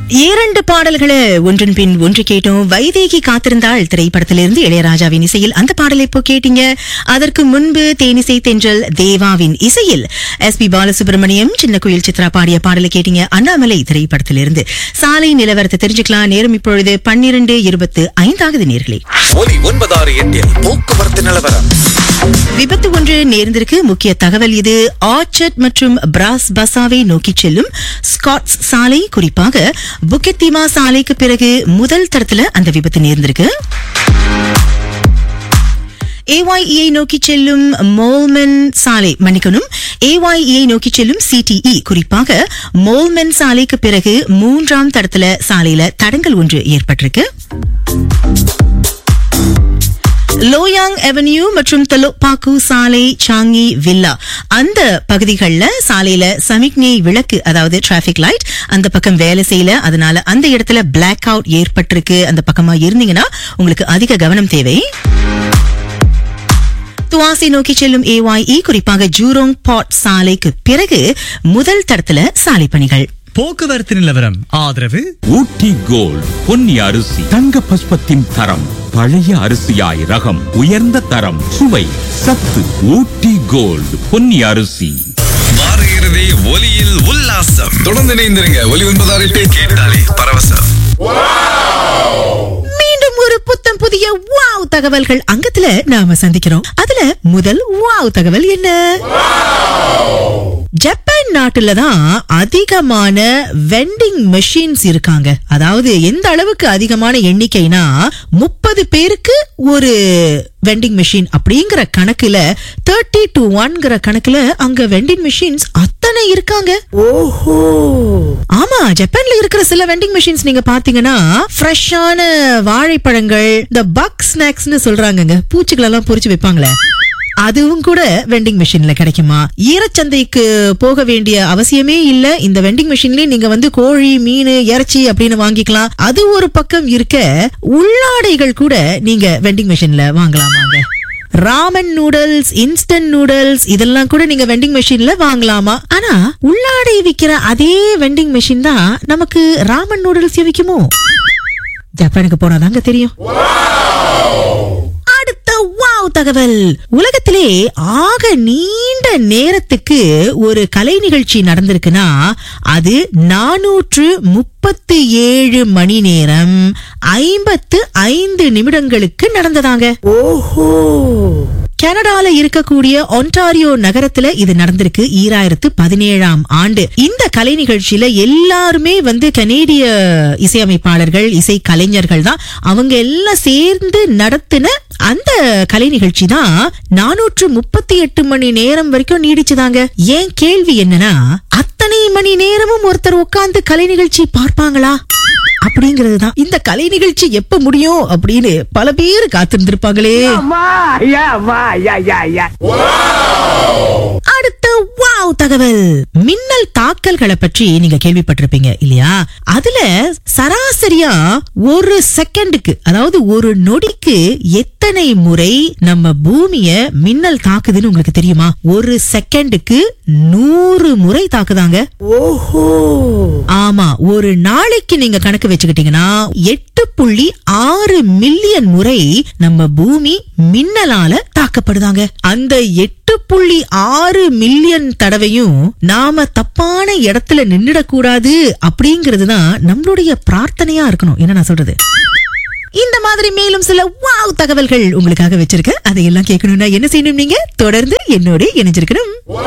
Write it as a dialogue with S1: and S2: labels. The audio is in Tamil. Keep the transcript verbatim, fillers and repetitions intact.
S1: இரண்டு பாடல்களை ஒன்றின் பின் ஒன்று கேட்டோம். வைதேகி காத்திருந்தாள் திரைப்படத்திலிருந்து இளையராஜாவின் இசையில் அந்த பாடலை இப்போ கேட்டீங்க. அதற்கு முன்பு தேனிசை தென்றல் தேவாவின் இசையில் எஸ் பி பாலசுப்ரமணியம் சின்ன குயில் சித்ரா பாடிய பாடலை கேட்டீங்க. அண்ணாமலை திரைப்படத்திலிருந்து. சாலை நிலவரத்தை தெரிஞ்சுக்கலாம். நேரம் இப்பொழுது பன்னிரண்டு இருபத்து ஐந்தாவது நேர்களே.
S2: ஒலி ஒன்பதாறு எட்டில் போக்குவரத்து நிலவரம்.
S1: விபத்து ஒன்று நேர்ந்திருக்கு. முக்கிய தகவல் இது. ஆர்ச்சர்ட் மற்றும் பிராஸ் பசாவை நோக்கி செல்லும் ஸ்காட்ஸ் சாலை, குறிப்பாக புக்கெட் தீமா சாலைக்கு பிறகு முதல் தரத்துல அந்த விபத்து நேர்ந்திருக்கு. ஏஒய்இ நோக்கி செல்லும் மோல்மென் சாலை, மன்னிக்கணும், ஏஒய்இ நோக்கி செல்லும் சிடிஇ, குறிப்பாக மோல்மென் சாலைக்கு பிறகு மூன்றாம் தடத்துல சாலையில தடங்கல் ஒன்று ஏற்பட்டிருக்கு. லோயாங் அவென்யூ மற்றும் தலோபாக்கு சாலை, சாங்கி வில்லா அந்த பகுதிகளில் சாலையில சமிக்ஞை விளக்கு, அதாவது டிராபிக் லைட் அந்த பக்கம் வேலை செய்யல. அதனால அந்த இடத்துல பிளாக் அவுட் ஏற்பட்டிருக்கு. அந்த பக்கமா இருந்தீங்கன்னா உங்களுக்கு அதிக கவனம் தேவை. துவாசி நோக்கி செல்லும் ஏஒய்இ, குறிப்பாக ஜூரோங் பாட் சாலைக்கு பிறகு முதல் தடத்துல சாலை பணிகள்.
S3: போக்குவரத்து நிலவரம் ஆதரவு
S4: ஊட்டி கோல்ட் பொன்னி அரிசி, தங்க பஸ்பத்தின் தரம், பழைய அரிசியாய் ரகம், உயர்ந்த தரம், சுவை, சத்து. ஊட்டி கோல்ட் பொன்னி அரிசி.
S2: வார இறுதி ஒலியில் உல்லாசம். தொடர்ந்து இணைந்திருங்க. ஒலி ஒன்பதாறு எட்டு கேட்டாலே பரவசம்.
S1: மீண்டும் ஒரு புத்தம் புதிய வாவ் தகவல்கள் அங்கத்துல நாம சந்திக்கிறோம். அதுல முதல் வாவ் தகவல் என்ன? ஜப்பான் நாட்டுல தான் அதிகமான வெண்டிங் மெஷின்ஸ் இருக்காங்க. அதாவது எந்த அளவுக்கு அதிகமான எண்ணிக்கைனா முப்பது பேருக்கு ஒரு வெண்டிங் மெஷின் அப்படிங்கிற கணக்குல தேர்ட்டி டு ஒன்ங்கிற கணக்குல அங்க வெண்டிங் மெஷின்ஸ் அத்தனை இருக்காங்க. ஓஹோ, ஆமா, ஜப்பான்ல இருக்கிற சில வெண்டிங் மெஷின்ஸ் நீங்க பாத்தீங்கன்னா ஃப்ரெஷ்ஷான வாழைப்பழங்கள், இந்த பக் ஸ்நாக்ஸ்னு சொல்றாங்க, பூச்சிகள் எல்லாம் பொரிச்சு வைப்பாங்களே, அதுவும் கூட வெண்டிங் மெஷின்ல கிடைக்குமா? ஈரச்சந்தைக்கு போக வேண்டிய அவசியமே இல்ல. இந்த வெண்டிங் மெஷின்லயே நீங்க வந்து கோழி, மீன், இறைச்சி அப்படின்னு வாங்கிக்கலாம். அது ஒரு பக்கம் இருக்க, உள்ளாடைகள் கூட நீங்க vending மெஷின்ல வாங்கலாமாங்க. Raman noodles, instant noodles இதெல்லாம் கூட நீங்க வெண்டிங் மெஷின்ல வாங்கலாமா? ஆனா உள்ளாடை விக்கிற அதே வெண்டிங் மெஷின் தான் நமக்கு ராமன் நூடுல்ஸ் விக்குமோ? ஜப்பானுக்கு போனாதாங்க தெரியும். வாவ் தகவல். உலகத்திலே ஆக நீண்ட நேரத்துக்கு ஒரு கலை நிகழ்ச்சி நடந்திருக்குன்னா அது நானூற்று முப்பத்தி ஏழு மணி நேரம் ஐம்பத்து ஐந்து நிமிடங்களுக்கு நடந்ததாங்க. ஓஹோ, கனடால இருக்கக்கூடிய ஒன்டாரியோ நகரத்துல இது நடந்திருக்கு. ஈராயிரத்து பதினேழாம் ஆண்டு இந்த கலை நிகழ்ச்சியில எல்லாருமே வந்து கனேடிய இசையமைப்பாளர்கள், இசை கலைஞர்கள் தான். அவங்க எல்லாம் சேர்ந்து நடத்தின அந்த கலை நிகழ்ச்சி தான் நானூற்று முப்பத்தி எட்டு மணி நேரம் வரைக்கும் நீடிச்சுதாங்க. ஏன் கேள்வி என்னன்னா, அத்தனை மணி நேரமும் ஒருத்தர் உட்கார்ந்து கலை நிகழ்ச்சி பார்ப்பாங்களா அப்படிங்கிறது தான். இந்த கலை நிகழ்ச்சி எப்ப முடியும் அப்படின்னு பல பேர் காத்திருந்திருப்பாங்களே. அடுத்த வாவ் தகவல், மின்னல் தாக்கல்களை பற்றி நீங்க கேள்விப்பட்டிருப்பீங்க இல்லையா? அதுல சராசரியா ஒரு செகண்டுக்கு, அதாவது ஒரு நொடிக்கு எத்தனை முறை நம்ம பூமிய மின்னல் தாக்குதுன்னு உங்களுக்கு தெரியுமா? ஒரு செகண்டுக்கு நூறு முறை தாக்குதாங்க. ஓஹோ, ஆமா, ஒரு நாளைக்கு நீங்க கணக்கு வச்சுக்கிட்டீங்கன்னா எட்டு புள்ளி ஆறு மில்லியன் முறை நம்ம பூமி மின்னலால தாக்கப்படுதாங்க. அந்த எட்டு புள்ளி ஆறு மில்லியன் தடவையும் நாம தப்பான இடத்துல நின்னுடக்கூடாது அப்படிங்கறதுதான் நம்மளுடைய பிரார்த்தனையா இருக்கணும். என்ன நான் சொல்றது? இந்த மாதிரி மேலும் சில வாவ் தகவல்கள் உங்களுக்காக வச்சிருக்க. அதையெல்லாம் கேட்கணும்னா என்ன செய்யணும்? நீங்க தொடர்ந்து என்னோட இணைஞ்சிருக்கணும்.